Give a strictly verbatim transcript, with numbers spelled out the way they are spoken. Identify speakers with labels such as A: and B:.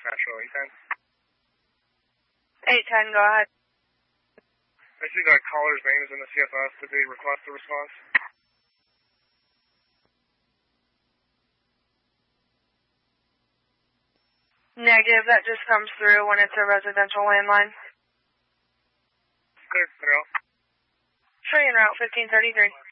A: Nashville, eight ten.
B: eight ten, go ahead.
A: I see that caller's name is in the C F S. Did they request a response?
B: Negative, that just comes through when it's a residential landline.
A: Clear, en route.
B: Tree en route, fifteen thirty-three.